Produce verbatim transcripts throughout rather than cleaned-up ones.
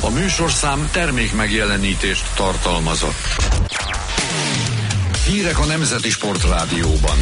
A műsorszám termék megjelenítést tartalmazott. Hírek a Nemzeti Sportrádióban.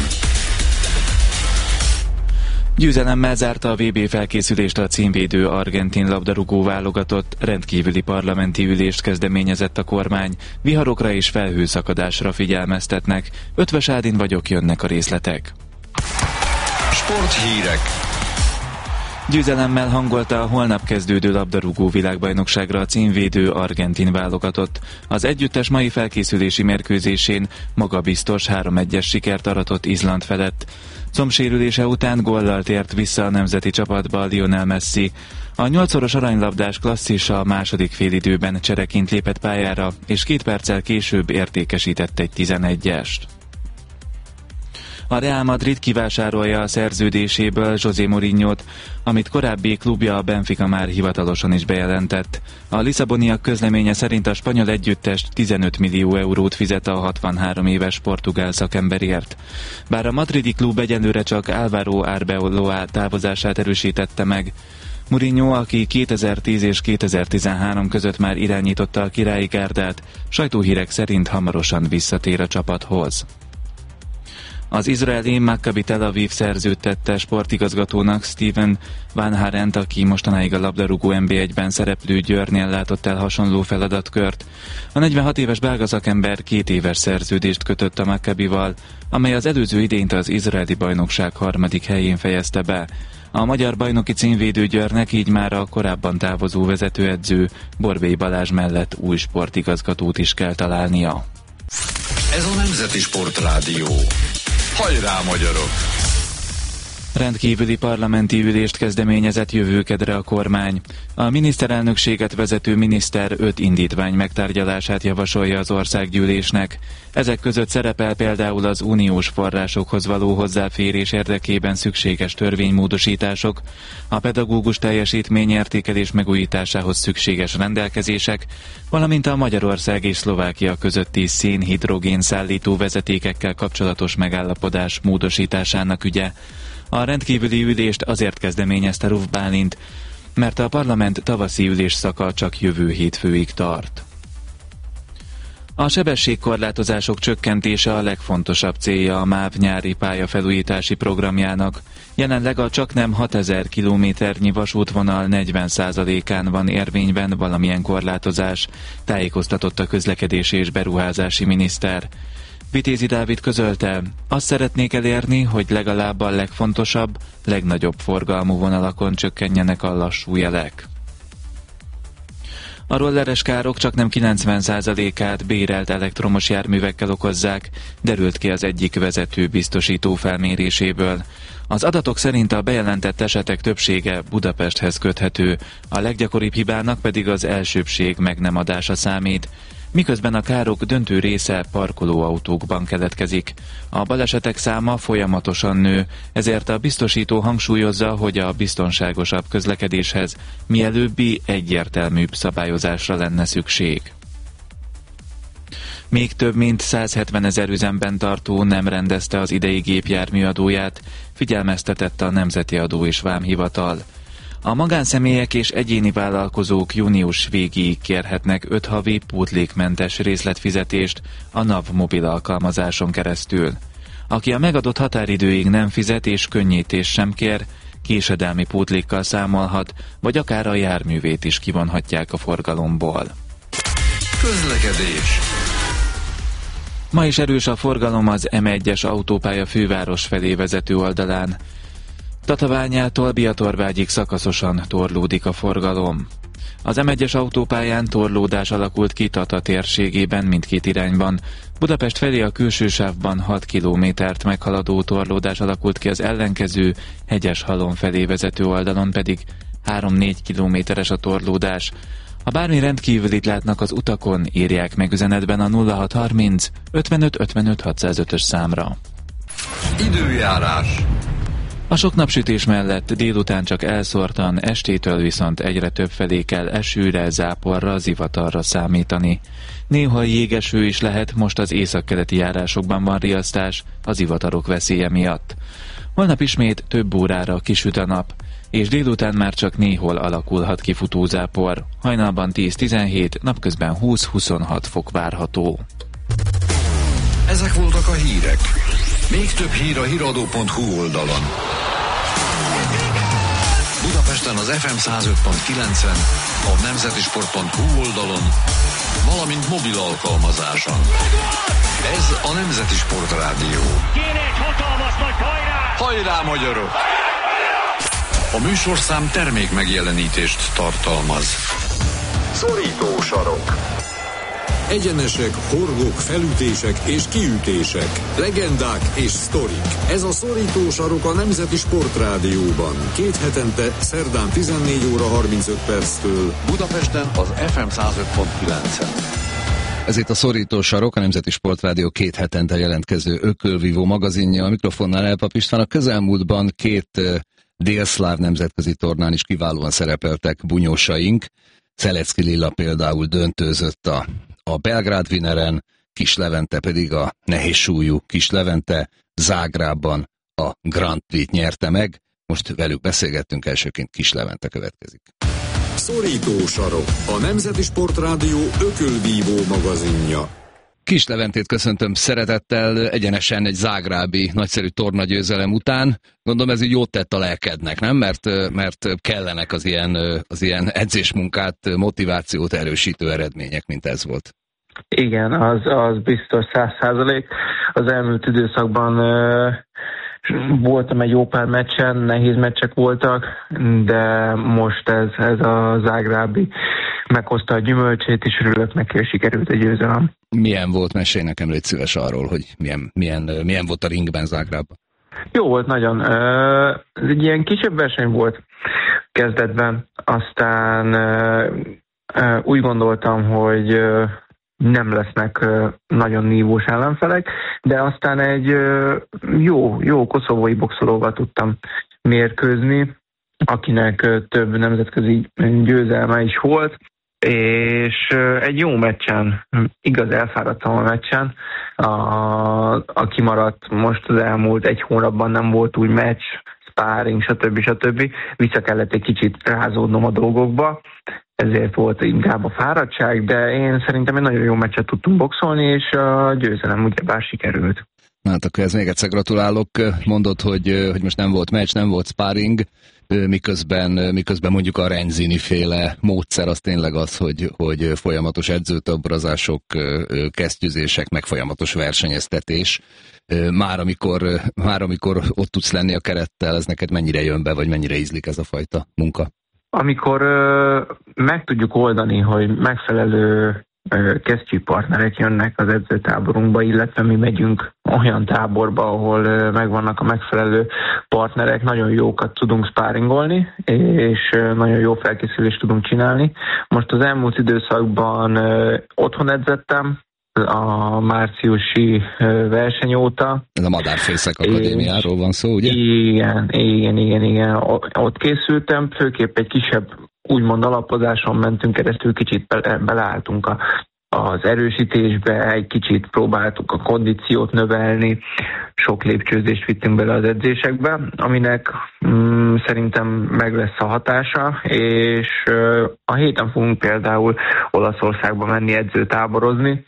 Győzelemmel zárta a vé bé felkészülést a címvédő argentin labdarúgó válogatott, rendkívüli parlamenti ülést kezdeményezett a kormány, viharokra és felhőszakadásra figyelmeztetnek. Ötvös Ádin vagyok, jönnek a részletek. Sporthírek. Győzelemmel hangolta a holnap kezdődő labdarúgó világbajnokságra a címvédő argentin válogatott. Az együttes mai felkészülési mérkőzésén magabiztos három egyes sikert aratott Izland felett. Combsérülése után góllal tért vissza a nemzeti csapatba Lionel Messi. A nyolcszoros aranylabdás klasszis a második félidőben csereként lépett pályára, és két perccel később értékesített egy tizenegyest. A Real Madrid kivásárolja a szerződéséből José Mourinhót, amit korábbi klubja a Benfica már hivatalosan is bejelentett. A lisszaboniak közleménye szerint a spanyol együttest tizenöt millió eurót fizet a hatvanhárom éves portugál szakemberért. Bár a madridi klub egyelőre csak Álvaro Arbeloa távozását erősítette meg. Mourinho, aki kétezer-tíz és kétezer-tizenhárom között már irányította a királyi gárdát, sajtóhírek szerint hamarosan visszatér a csapathoz. Az izraeli Maccabi Tel Aviv szerződtette sportigazgatónak Steven Van Harent, aki mostanáig a labdarúgó en bé egyben szereplő Győrnél látott el hasonló feladatkört. A negyvenhat éves belga szakember két éves szerződést kötött a Maccabival, amely az előző idényt az izraeli bajnokság harmadik helyén fejezte be. A magyar bajnoki címvédő Győrnek így már a korábban távozó vezetőedző Borbély Balázs mellett új sportigazgatót is kell találnia. Ez a Nemzeti Sportrádió. Hajrá, magyarok! Rendkívüli parlamenti ülést kezdeményezett jövő kedre a kormány. A miniszterelnökséget vezető miniszter öt indítvány megtárgyalását javasolja az országgyűlésnek. Ezek között szerepel például az uniós forrásokhoz való hozzáférés érdekében szükséges törvénymódosítások, a pedagógus teljesítményértékelés megújításához szükséges rendelkezések, valamint a Magyarország és Szlovákia közötti szén-hidrogén szállító vezetékekkel kapcsolatos megállapodás módosításának ügye. A rendkívüli ülést azért kezdeményezte Ruf Bálint, mert a parlament tavaszi ülésszaka csak jövő hétfőig tart. A sebességkorlátozások csökkentése a legfontosabb célja a MÁV nyári pályafelújítási programjának. Jelenleg a csaknem hatezer kilométernyi vasútvonal negyven százalékán van érvényben valamilyen korlátozás, tájékoztatott a közlekedési és beruházási miniszter. Vitézi Dávid közölte, azt szeretnék elérni, hogy legalább a legfontosabb, legnagyobb forgalmú vonalakon csökkenjenek a lassú jelek. A rolleres károk csak nem kilencven százalékát bérelt elektromos járművekkel okozzák, derült ki az egyik vezető biztosító felméréséből. Az adatok szerint a bejelentett esetek többsége Budapesthez köthető, a leggyakoribb hibának pedig az elsőbbség meg nem adása számít, miközben a károk döntő része parkolóautókban keletkezik. A balesetek száma folyamatosan nő, ezért a biztosító hangsúlyozza, hogy a biztonságosabb közlekedéshez mielőbbi egyértelműbb szabályozásra lenne szükség. Még több mint százhetven ezer üzemben tartó nem rendezte az idei gépjárműadóját, figyelmeztetett a Nemzeti Adó és Vámhivatal. A magánszemélyek és egyéni vállalkozók június végéig kérhetnek öt havi pótlékmentes részletfizetést a NAV mobil alkalmazáson keresztül. Aki a megadott határidőig nem fizet és könnyítés sem kér, késedelmi pótlékkal számolhat, vagy akár a járművét is kivonhatják a forgalomból. Közlekedés. Ma is erős a forgalom az M egyes autópálya főváros felé vezető oldalán. Tatabányától Biatorvágyig szakaszosan torlódik a forgalom. Az M egyes autópályán torlódás alakult ki Tata térségében mindkét irányban. Budapest felé a külső sávban hat kilométert meghaladó torlódás alakult ki, az ellenkező Hegyeshalom felé vezető oldalon pedig három-négy kilométeres a torlódás. Ha bármi rendkívülit látnak az utakon, írják meg üzenetben a nulla hat harminc ötvenöt ötvenöt hatszázötös számra. Időjárás. A sok napsütés mellett délután csak elszórtan, estétől viszont egyre több felé kell esőre, záporra, zivatarra számítani. Néha jégeső is lehet, most az északkeleti járásokban van riasztás a zivatarok veszélye miatt. Holnap ismét több órára kisüt a nap, és délután már csak néhol alakulhat ki futózápor. Hajnalban tíz-tizenhét, napközben húsz-huszonhat fok várható. Ezek voltak a hírek. Még több hír a híradó pont hu oldalon. Budapesten az ef em száz öt pont kilencen, a nemzetisport pont hu oldalon, valamint mobil alkalmazáson. Ez a Nemzeti Sport Rádió. Kéne egy hatalmas nagy hajrá! Hajrá, magyarok! A műsorszám termék megjelenítést tartalmaz. Szorító sarok. Egyenesek, horgok, felütések és kiütések, legendák és sztorik. Ez a Szorító sarok a Nemzeti Sport Rádióban. Két hetente, szerdán tizennégy óra harmincöt perctől. Budapesten az ef em száz öt pont kilencen. Ez itt a Szorító sarok, a Nemzeti Sport Rádió két hetente jelentkező ökölvívó magazinja. A mikrofonnál Elpap István. A közelmúltban két uh, délszláv nemzetközi tornán is kiválóan szerepeltek bunyósaink. Szelecki Lilla például döntőzött a A Belgrád Winneren, Kis Levente pedig a nehézsúlyú Kis Levente Zágrában a Grand Prix-t nyerte meg. Most velük beszélgettünk, elsőként Kis Levente következik. Szorító sarok, a Nemzeti Sport Rádió ökölvívó magazinja. Kis Leventét köszöntöm szeretettel, egyenesen egy zágrábi nagyszerű tornagyőzelem után. Gondolom ez így jót tett a lelkednek, nem? Mert, mert kellenek az ilyen, az ilyen edzésmunkát, motivációt erősítő eredmények, mint ez volt. Igen, az, az biztos száz százalék. Az elmúlt időszakban uh, voltam egy jó pár meccsen, nehéz meccsek voltak, de most ez, ez a zágrábi meghozta a gyümölcsét, és örülök neki, hogy sikerült egy győzelem. Milyen volt? Mesélj nekem, légy szíves arról, hogy milyen, milyen, milyen volt a ringben Zágrában. Jó volt nagyon. Ez egy ilyen kisebb verseny volt kezdetben. Aztán úgy gondoltam, hogy nem lesznek nagyon nívós ellenfelek, de aztán egy jó, jó koszovói boxolóval tudtam mérkőzni, akinek több nemzetközi győzelme is volt, és egy jó meccsen, igaz elfáradtam a meccsen, a, a kimaradt most az elmúlt egy hónapban nem volt úgy meccs, sparring, stb. stb. Vissza kellett egy kicsit rázódnom a dolgokba, ezért volt inkább a fáradtság, de én szerintem egy nagyon jó meccset tudtunk boxolni, és a győzelem ugyebár sikerült. Na hát akkor ez még egyszer gratulálok. Mondod, hogy, hogy most nem volt meccs, nem volt sparring, miközben, miközben mondjuk a Renzini féle módszer az tényleg az, hogy, hogy folyamatos edzőtoborozások, kesztyűzések, meg folyamatos versenyeztetés. Már amikor, már amikor ott tudsz lenni a kerettel, ez neked mennyire jön be, vagy mennyire ízlik ez a fajta munka? Amikor uh, meg tudjuk oldani, hogy megfelelő kesztyűpartnerek jönnek az edzőtáborunkba, illetve mi megyünk olyan táborba, ahol megvannak a megfelelő partnerek, nagyon jókat tudunk sparingolni, és nagyon jó felkészülést tudunk csinálni. Most az elmúlt időszakban otthon edzettem, a márciusi verseny óta. Ez a Madárfészek Akadémiáról van szó, ugye? Igen, igen, igen, igen. Ott készültem, főképp egy kisebb úgymond alapozáson mentünk keresztül, kicsit bele, beleálltunk a, az erősítésbe, egy kicsit próbáltuk a kondíciót növelni, sok lépcsőzést vittünk bele az edzésekbe, aminek mm, szerintem meg lesz a hatása, és uh, a héten fogunk például Olaszországba menni edzőtáborozni,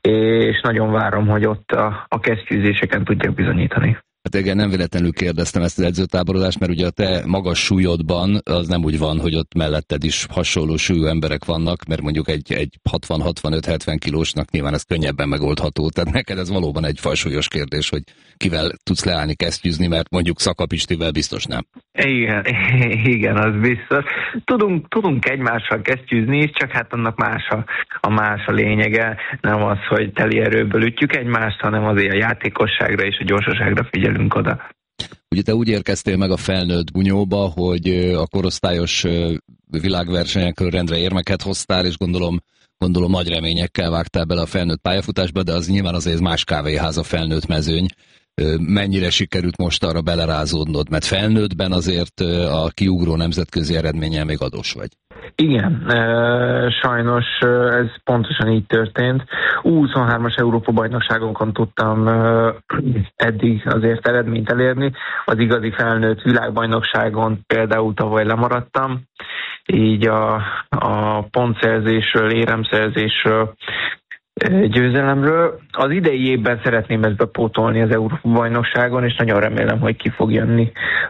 és nagyon várom, hogy ott a, a kesztyűzéseken tudjak bizonyítani. Hát igen, nem véletlenül kérdeztem ezt az edzőtáborozást, mert ugye a te magas súlyodban az nem úgy van, hogy ott melletted is hasonló súlyú emberek vannak, mert mondjuk egy, egy hatvan-hatvanöt-hetven kilósnak nyilván ez könnyebben megoldható. Tehát neked ez valóban egy fajsúlyos kérdés, hogy kivel tudsz leállni kesztyűzni, mert mondjuk Szakapistivel biztos nem. Igen, igen, az biztos. Tudunk, tudunk egymással kesztyűzni is, csak hát annak más a, a más a lényege. Nem az, hogy teli erőből ütjük egymást, hanem azért a játékosságra és a gyorsaságra figyelünk oda. Ugye te úgy érkeztél meg a felnőtt bunyóba, hogy a korosztályos világversenyekről rendre érmeket hoztál, és gondolom, gondolom nagy reményekkel vágtál bele a felnőtt pályafutásba, de az nyilván azért más kávéház a felnőtt mezőny. mennyire sikerült most arra belerázódnod, mert felnőttben azért a kiugró nemzetközi eredménnyel még adós vagy. Igen, sajnos ez pontosan így történt. U huszonhármas Európa-bajnokságonkon tudtam eddig azért eredményt elérni. Az igazi felnőtt világbajnokságon például tavaly lemaradtam, így a, a pontszerzésről, éremszerzésről, győzelemről. Az idei évben szeretném ezt bepótolni az Európa-bajnokságon, és nagyon remélem, hogy ki fog jönni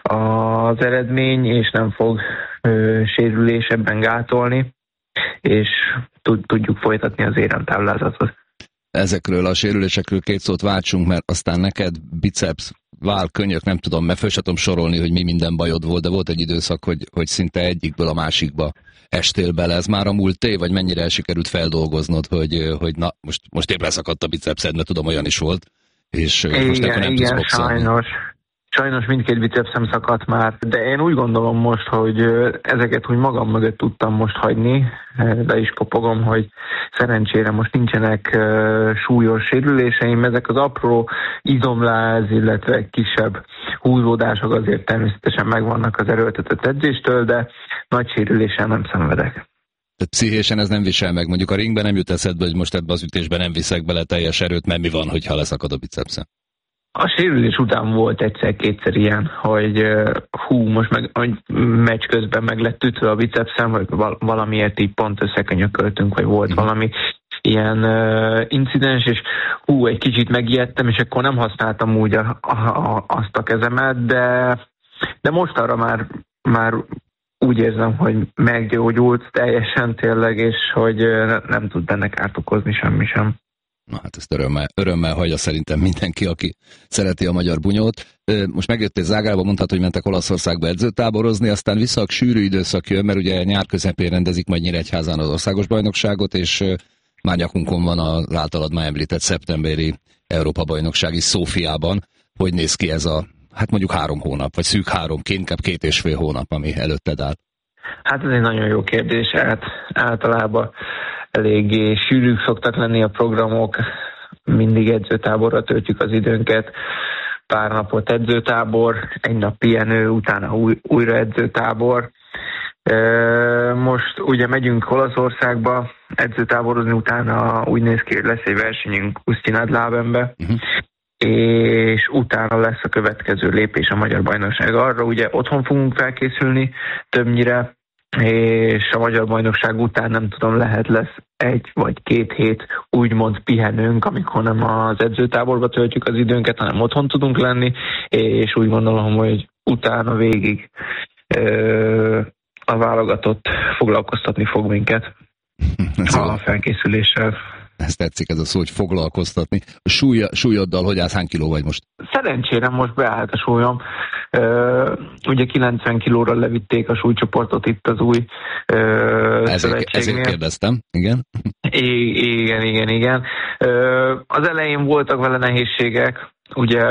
az eredmény, és nem fog ö, sérülés ebben gátolni, és tudjuk folytatni az éremtáblázatot. Ezekről a sérülésekről két szót váltsunk, mert aztán neked biceps, váll, könyök, nem tudom, mert föl sem tudom sorolni, hogy mi minden bajod volt, de volt egy időszak, hogy, hogy szinte egyikből a másikba estél bele. Ez már a múlté, vagy mennyire sikerült feldolgoznod, hogy, hogy na, most, most épp leszakadt a bicepszed, mert tudom, olyan is volt, és igen, most akkor nem igen, tudsz boxolni. Sajnos. Sajnos mindkét bicepszem szakadt már, de én úgy gondolom most, hogy ezeket úgy magam mögött tudtam most hagyni, de is kopogom, hogy szerencsére most nincsenek súlyos sérüléseim, ezek az apró izomláz, illetve kisebb húzódások azért természetesen megvannak az erőltetett edzéstől, de nagy sérüléssel nem szenvedek. Tehát pszichésen ez nem visel meg, mondjuk a ringben nem jut eszedbe, hogy most ebbe az ütésben nem viszek bele teljes erőt, mert mi van, hogyha leszakad a bicepszem? A sérülés után volt egyszer-kétszer ilyen, hogy hú, most meg hogy meccs közben meg lett ütve a bicepszem, vagy valamiért így pont összekönyököltünk, vagy volt valami ilyen uh, incidens, és hú, egy kicsit megijedtem, és akkor nem használtam úgy a, a, a, azt a kezemet, de, de most arra már, már úgy érzem, hogy meggyógyult teljesen tényleg, és hogy nem tud benne kárt okozni semmi sem. Na hát ezt örömmel, örömmel hagyja szerintem mindenki, aki szereti a magyar bunyót. Most megjöttél Zágrába, mondtad, hogy mentek Olaszországba edzőtáborozni, aztán vissza a sűrű időszak jön, mert ugye nyár közepén rendezik majd Nyíregyházán az országos bajnokságot, és már nyakunkon van az általad már említett szeptemberi Európa-bajnokság is Szófiában. Hogy néz ki ez a, hát mondjuk három hónap, vagy szűk három, inkább két és fél hónap, ami előtted áll? Hát ez egy nagyon jó kérdés, hát általában eléggé sűrűk szoktak lenni a programok, mindig edzőtáborra töltjük az időnket, pár napot edzőtábor, egy nap pihenő, utána új, újra edzőtábor. Most ugye megyünk Olaszországba edzőtáborozni, utána úgy néz ki, hogy lesz egy versenyünk Úsztyinádlábenbe, uh-huh. és utána lesz a következő lépés a Magyar Bajnokság. Arra ugye otthon fogunk felkészülni többnyire, és a Magyar Bajnokság után nem tudom, lehet lesz egy vagy két hét úgymond pihenünk, amikor nem az edzőtáborba töltjük az időnket, hanem otthon tudunk lenni, és úgy gondolom, hogy utána végig ö, a válogatott foglalkoztatni fog minket a felkészüléssel. Ez tetszik, ez a szó, hogy foglalkoztatni. A súly, súlyoddal hogy állsz, hány kiló vagy most? Szerencsére most beállt a súlyom. Uh, ugye kilencven kilóra levitték a súlycsoportot itt az új uh, ezért, ezért kérdeztem, igen. I- igen, igen, igen. Uh, az elején voltak vele nehézségek, ugye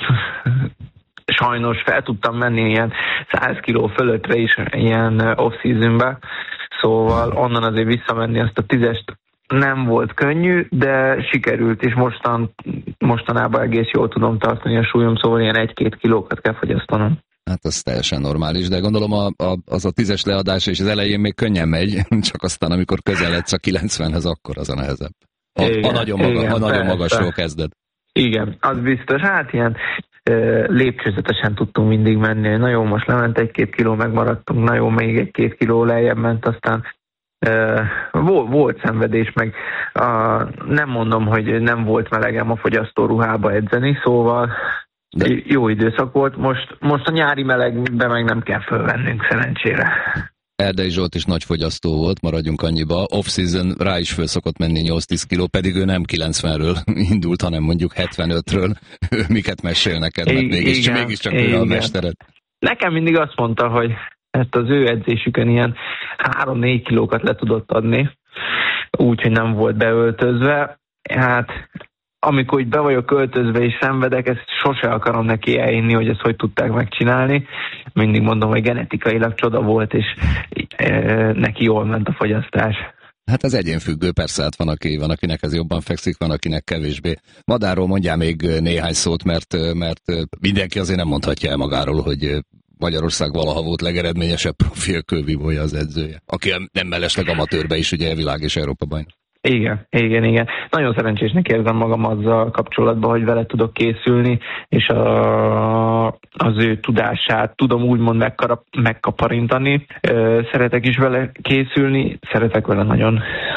sajnos fel tudtam menni ilyen száz kiló fölöttre is ilyen off-seasonbe, szóval onnan azért visszamenni azt a tízest nem volt könnyű, de sikerült, és mostan, mostanában egész jól tudom tartani a súlyom, szóval ilyen egy-két kilókat kell fogyasztanom. Hát az teljesen normális, de gondolom a, a, az a tízes leadás és az elején még könnyen megy, csak aztán amikor közeledsz a kilencvenhez, akkor az a nehezebb. Ha, igen, ha nagyon, maga, igen, ha nagyon magasról kezded. Igen, az biztos. Hát ilyen uh, lépcsőzetesen tudtunk mindig menni. Na jó, most lement egy-két kiló, megmaradtunk, na jó, még egy-két kiló lejjebb ment, aztán Uh, volt, volt szenvedés, meg uh, nem mondom, hogy nem volt melegem a fogyasztóruhába edzeni, szóval de jó időszak volt. Most, most a nyári melegbe meg nem kell fölvennünk szerencsére. Erdei Zsolt is nagy fogyasztó volt, maradjunk annyiba. Off-season rá is föl szokott menni nyolc-tíz kiló, pedig ő nem kilencvenről indult, hanem mondjuk hetvenötről. Ő miket mesél neked, mert mégis, igen, mégiscsak ő a mestered. Nekem mindig azt mondta, hogy ezt az ő edzésükön ilyen három-négy kilókat le tudott adni, úgyhogy nem volt beöltözve. Hát amikor így be vagyok öltözve és szenvedek, ezt sose akarom neki elhinni, hogy ezt hogy tudták megcsinálni. Mindig mondom, hogy genetikailag csoda volt, és e, neki jól ment a fogyasztás. Hát ez egyénfüggő, persze, hát van, aki, van, akinek ez jobban fekszik, van, akinek kevésbé. Madárról mondjál még néhány szót, mert, mert mindenki azért nem mondhatja el magáról, hogy Magyarország valaha volt legeredményesebb profi ökölvívója az edzője. Aki nem mellesleg amatőrbe is, ugye világ és Európa bajnok. Igen, igen, igen. Nagyon szerencsésnek érzem magam azzal kapcsolatban, hogy vele tudok készülni, és a, az ő tudását tudom úgymond megkarap, megkaparintani. Szeretek is vele készülni, szeretek vele nagyon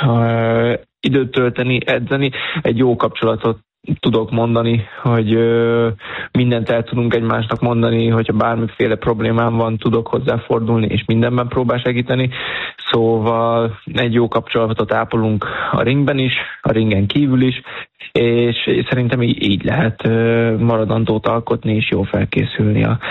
időt tölteni, edzeni. Egy jó kapcsolatot tudok mondani, hogy ö, mindent el tudunk egymásnak mondani, hogyha bármiféle problémám van, tudok hozzáfordulni, és mindenben próbál segíteni. Szóval egy jó kapcsolatot ápolunk a ringben is, a ringen kívül is, és szerintem így, így lehet ö, maradandót alkotni, és jól felkészülni a,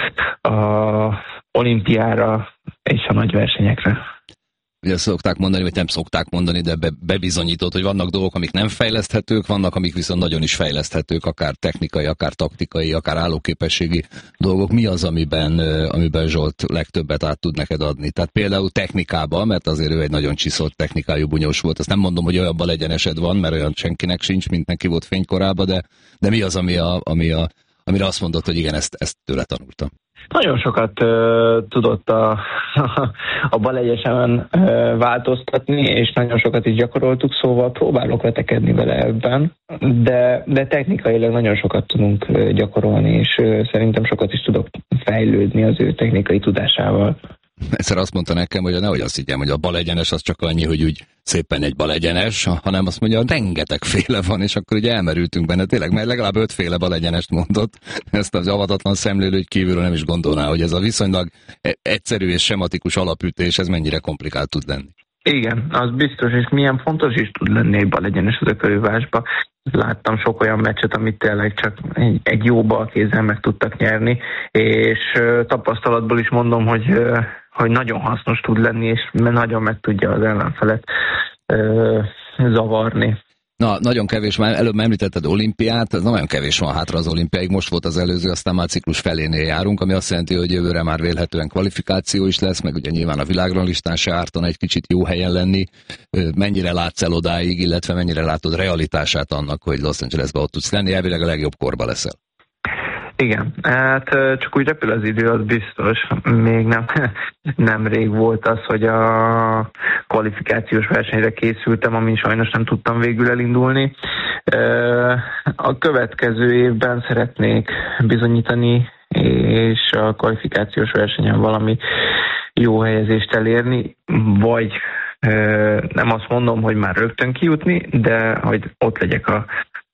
a olimpiára és a nagy versenyekre. Ugye szokták mondani, vagy nem szokták mondani, de be, bebizonyított, hogy vannak dolgok, amik nem fejleszthetők, vannak, amik viszont nagyon is fejleszthetők, akár technikai, akár taktikai, akár állóképességi dolgok. Mi az, amiben, amiben Zsolt legtöbbet át tud neked adni? Tehát például technikában, mert azért ő egy nagyon csiszolt technikájú bunyós volt, azt nem mondom, hogy olyan balegyenesed van, mert olyan senkinek sincs, mint neki volt fénykorában, de, de mi az, ami a, ami a, amire azt mondod, hogy igen, ezt, ezt tőle tanultam? Nagyon sokat uh, tudott a, a, a balegyesemen uh, változtatni, és nagyon sokat is gyakoroltuk, szóval próbálok vetekedni vele ebben, de, de technikailag nagyon sokat tudunk uh, gyakorolni, és uh, szerintem sokat is tudok fejlődni az ő technikai tudásával. Egyszer azt mondta nekem, hogy nehogy azt higgyem, hogy a balegyenes az csak annyi, hogy úgy szépen egy balegyenes, hanem azt mondja, rengeteg féle van, és akkor ugye elmerültünk benne. Tényleg, mert legalább ötféle balegyenest mondott. Ezt az avatatlan szemlélő, hogy kívülről nem is gondolná, hogy ez a viszonylag egyszerű és sematikus alapütés, ez mennyire komplikált tud lenni. Igen, az biztos, és milyen fontos is tud lenni egy balegyenes az ökölvívásba. Láttam sok olyan meccset, amit tényleg csak egy, egy jó balkézzel meg tudtak nyerni, és uh, tapasztalatból is mondom, hogy, uh, hogy nagyon hasznos tud lenni, és nagyon meg tudja az ellenfelet uh, zavarni. Na, nagyon kevés, már előbb említetted olimpiát, ez nagyon kevés van hátra az olimpiáig, most volt az előző, aztán már ciklus felénél járunk, ami azt jelenti, hogy jövőre már vélhetően kvalifikáció is lesz, meg ugye nyilván a világranglistán se ártana egy kicsit jó helyen lenni. Mennyire látsz el odáig, illetve mennyire látod realitását annak, hogy Los Angelesben ott tudsz lenni, elvileg a legjobb korba leszel? Igen, hát csak úgy repül az idő, az biztos. Még nem, nem rég volt az, hogy a kvalifikációs versenyre készültem, amin sajnos nem tudtam végül elindulni. A következő évben szeretnék bizonyítani, és a kvalifikációs versenyen valami jó helyezést elérni, vagy nem azt mondom, hogy már rögtön kijutni, de hogy ott legyek a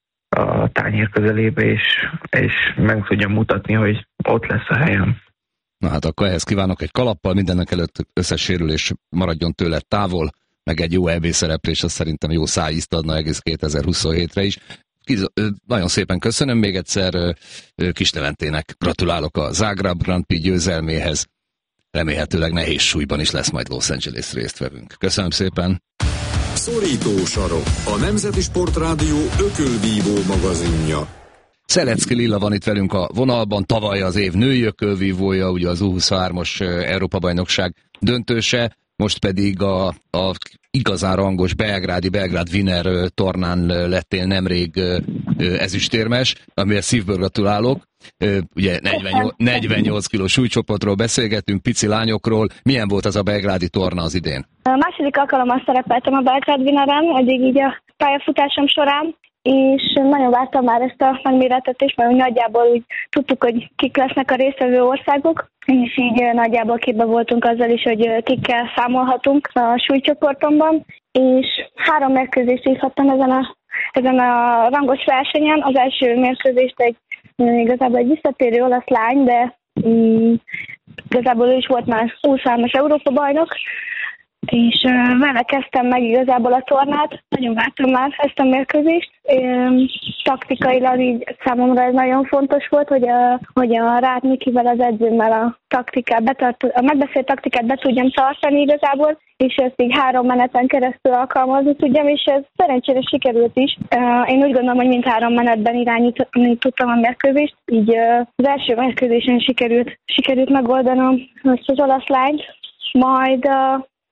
a tányér közelébe, és, és meg tudjam mutatni, hogy ott lesz a helyem. Na hát akkor ehhez kívánok egy kalappal, mindennek előtt összes sérülés maradjon tőled távol, meg egy jó é bé szereplés, az szerintem jó szájízt adna egész kétezer-huszonhétre is. Kiz- nagyon szépen köszönöm még egyszer, Kis Leventének gratulálok a Zágráb Grand Prix győzelméhez. Remélhetőleg nehéz súlyban is lesz majd Los Angeles résztvevünk. Köszönöm szépen! Szorító sarok, a Nemzeti Sportrádió ökölvívó magazinja. Szelecki Lilla van itt velünk a vonalban, tavaly az év női ökölvívója, ugye az U huszonhármas Európa-bajnokság döntőse, most pedig a, a igazán rangos belgrádi Belgrád Wiener tornán lettél nemrég ezüstérmes, amivel szívből gratulálok. Ugye negyvennyolc, negyvennyolc kilós súlycsoportról beszélgetünk, pici lányokról. Milyen volt az a belgrádi torna az idén? A második alkalommal szerepeltem a Belgrád Wieneren, eddig így a pályafutásom során, és nagyon vártam már ezt a megmérettetést, mert úgy nagyjából úgy tudtuk, hogy kik lesznek a résztvevő országok, és így nagyjából képben voltunk azzal is, hogy kikkel számolhatunk a súlycsoportomban, és három mérkőzést hívhattam ezen a, ezen a rangos versenyen. Az első mérkőzést egy igazából egy visszatérő olasz lány, de mm, igazából ő is volt már U huszonhármas Európa bajnok, és uh, vele kezdtem meg igazából a tornát, nagyon vártam már ezt a mérkőzést. Um, taktikailag így számomra ez nagyon fontos volt, hogy a, hogy a Ráth Mikivel, az edzőmmel a, taktikát betart, a megbeszélt taktikát be tudjam tartani igazából, és ezt így három meneten keresztül alkalmazni tudjam, és ez szerencsére sikerült is. Uh, én úgy gondolom, hogy mindhárom menetben irányítani tudtam a mérkőzést, így uh, az első mérkőzésen sikerült, sikerült megoldanom ezt az olasz lányt, majd uh,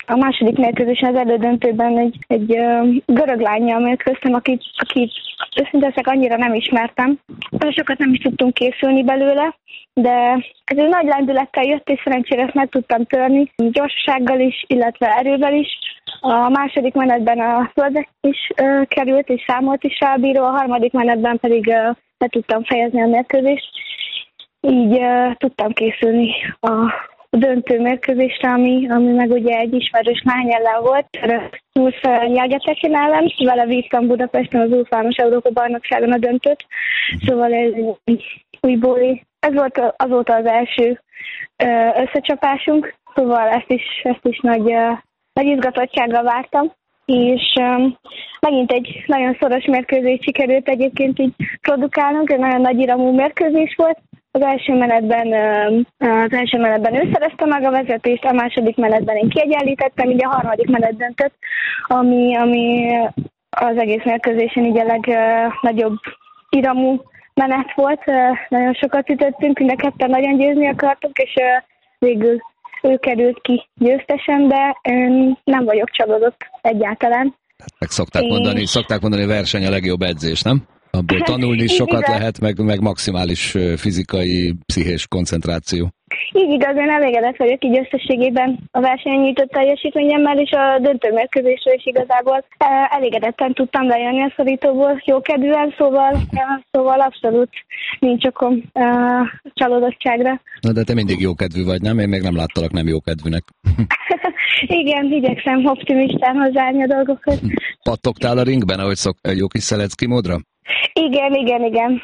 a második mérkőzésen az elődöntőben egy, egy uh, görög lánnyal mérkőztem, akit, akit őszintén annyira nem ismertem. Sokat nem is tudtunk készülni belőle, de ez egy nagy lendülettel jött, és szerencsére ezt meg tudtam törni, gyorsasággal is, illetve erővel is. A második menetben a földre is uh, került, és számolt is rá a bíró, a harmadik menetben pedig uh, le tudtam fejezni a mérkőzést. Így uh, tudtam készülni a döntő mérkőzésre, ami, ami meg ugye egy ismerős lány ellen volt. Nusz Jagetekin ellen, vele vívtam Budapesten az Ulfános Európa-bajnokságon a döntőt. Szóval ez újból, ez volt azóta az első uh, összecsapásunk, szóval ezt is, ezt is nagy, uh, nagy izgatottsággal vártam. És um, megint egy nagyon szoros mérkőzés sikerült egyébként így produkálnunk, egy nagyon nagy iramú mérkőzés volt. Az első menetben, az első menetben ő szerezte meg a vezetést, a második menetben én kiegyenlítettem, így a harmadik menet döntött, ami, ami az egész mérkőzésen így a legnagyobb iramú menet volt. Nagyon sokat ütöttünk, mind a ketten nagyon győzni akartunk, és végül ő került ki győztesen, de én nem vagyok csalódott egyáltalán. Meg szokták mondani, szokták mondani, hogy verseny a legjobb edzés, nem? Abból tanulni is sokat igaz. Lehet, meg, meg maximális fizikai, pszichés koncentráció. Így igaz, én elégedett vagyok így összességében a versenyen nyújtott teljesítményemmel, és a döntőmérkőzésről is igazából elégedetten tudtam lejönni a szorítóból, jókedvűen, szóval, szóval abszolút nincs okom csalódottságra. Na de te mindig jókedvű vagy, nem? Én még nem láttalak nem jókedvűnek. Igen, igyekszem optimistán hozzáállni a dolgokat. Pattogtál a ringben, ahogy szok, jó kis Szelecki módra? Igen, igen, igen.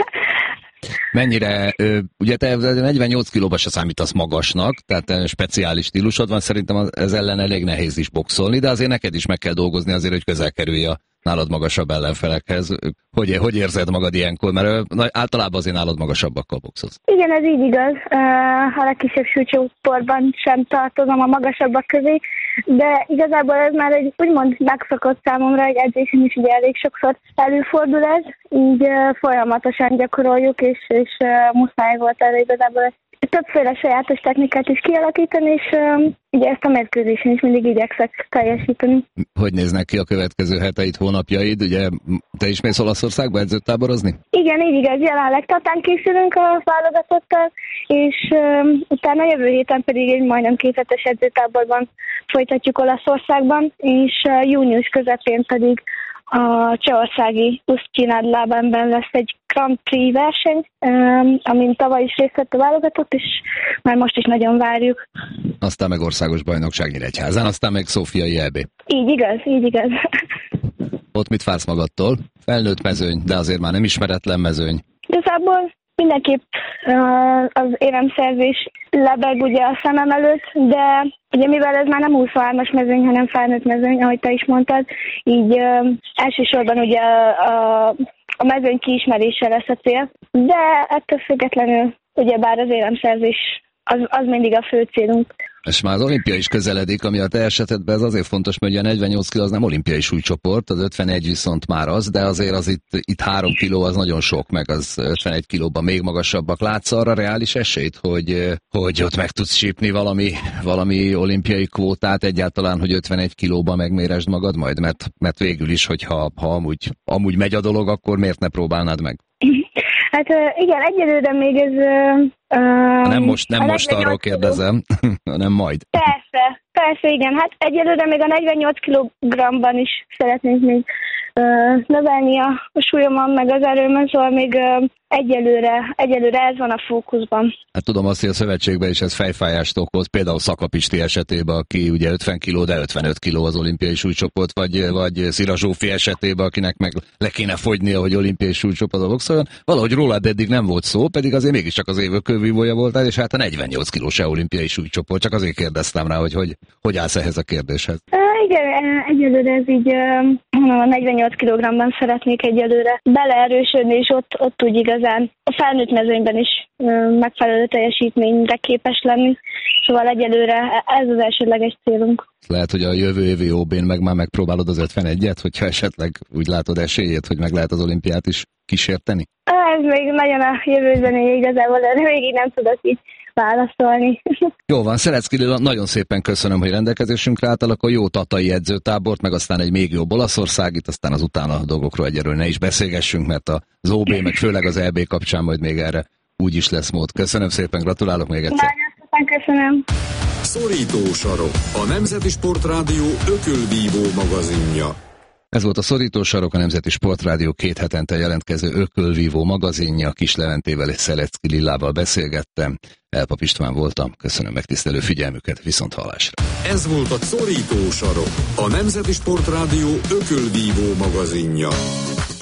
Mennyire, ugye te negyvennyolc kilóba se számítasz magasnak, tehát speciális stílusod van, szerintem ez ellen elég nehéz is boxolni, de azért neked is meg kell dolgozni azért, hogy közel kerülj a nálad magasabb ellenfelekhez. Hogy, hogy érzed magad ilyenkor? Mert általában azért nálad magasabbakkal boxolsz. Igen, ez így igaz. A legkisebb súlycsoportban sem tartozom a magasabbak közé, de igazából ez már egy úgymond megszokott számomra, egy edzésen is ugye elég sokszor előfordul ez, így folyamatosan gyakoroljuk, és, és muszáj volt erre igazából többféle sajátos technikát is kialakítani, és um, ugye ezt a mérkőzésen is mindig igyekszek teljesíteni. Hogy néznek ki a következő heteid, hónapjaid? Ugye te is mész Olaszországba edzőtáborozni? Igen, így igaz. Jelenleg Tatán készülünk a válogatottal, és um, utána jövő héten pedig egy majdnem kéthetes edzőtáborban folytatjuk Olaszországban, és uh, június közepén pedig a csehországi Usztyinádlábenben lesz egy Grand Prix verseny, amin tavaly is részt vett a válogatott, és már most is nagyon várjuk. Aztán meg országos bajnokság Nyíregyházán, aztán meg Szófiai é bé. Így igaz, így igaz. Ott mit vársz magadtól? Felnőtt mezőny, de azért már nem ismeretlen mezőny. Igazából mindenképp az éremszerzés lebeg ugye a szemem előtt, de ugye mivel ez már nem huszonhármas mezőny, hanem felnőtt mezőny, ahogy te is mondtad, így uh, elsősorban ugye a, a mezőny kiismerése lesz a cél, de ettől függetlenül ugyebár az éremszerzés az, az mindig a fő célunk. És már az olimpia is közeledik, ami a te esetedben ez azért fontos, mert ugye a negyvennyolc kiló az nem olimpiai súlycsoport, az ötvenegy viszont már az, de azért az itt, itt három kiló az nagyon sok, meg az ötvenegy kilóban még magasabbak. Látsz arra reális esélyt, hogy, hogy ott meg tudsz sípni valami, valami olimpiai kvótát egyáltalán, hogy ötvenegy kilóban megméresd magad majd? Mert, mert végül is, hogyha ha amúgy, amúgy megy a dolog, akkor miért ne próbálnád meg? Hát igen, egyelőre még ez... Uh, nem most, nem most arról kérdezem, hanem majd. Persze, persze, igen. Hát egyelőre még a negyvennyolc kilogramban is szeretnénk még uh, növelni a súlyomon, meg az erőmön, szóval még uh, egyelőre, egyelőre ez van a fókuszban. Hát tudom azt, hogy a szövetségben is ez fejfájást okoz, például Szakapisti esetében, aki ugye ötven kiló, de ötvenöt kiló az olimpiai súlycsoport, vagy, vagy Szira Zsófi esetében, akinek meg le kéne fogynia, hogy olimpiai súlycsoportban boxoljon. Valahogy rólad eddig nem volt szó, pedig azért mégiscsak az évek kővívója voltál, és hát a negyvennyolc kilós olimpiai súlycsoport, csak azért kérdeztem rá, hogy hogy, hogy állsz ehhez a kérdéshez. Uh, igen, egyelőre ez így uh, a negyvennyolc kilogramban szeretnék egyelőre beleerősödni, és ott, ott úgy igazán a felnőtt mezőnyben is uh, megfelelő teljesítményre képes lenni, szóval egyelőre ez az elsődleges célunk. Lehet, hogy a jövő évi ó bén meg már megpróbálod az ötvenegyet, hogyha esetleg úgy látod esélyét, hogy meg lehet az olimpiát is kísérteni? Ez még nagyon a jövőben igazából, de még így nem tudok így válaszolni. Jó van, Szelecki Lilla, nagyon szépen köszönöm, hogy rendelkezésünkre álltál, akkor jó tatai edzőtábort, meg aztán egy még jobb Olaszországit, aztán az utána a dolgokról egyelőre ne is beszélgessünk, mert az o bé, meg főleg az é bé kapcsán majd még erre úgy is lesz mód. Köszönöm szépen, gratulálok még egyszer. Nagyon szépen köszönöm. Szorító sarok, a Nemzeti Sportrádió ökölvívó magazinja. Ez volt a Szorító sarok, a Nemzeti Sportrádió két hetente jelentkező ökölvívó magazinja. Kis Leventével és Szelecki Lillával beszélgettem. Elpap István voltam. Köszönöm megtisztelő figyelmüket, viszont hallásra. Ez volt a Szorító sarok, a Nemzeti Sportrádió ökölvívó magazinja.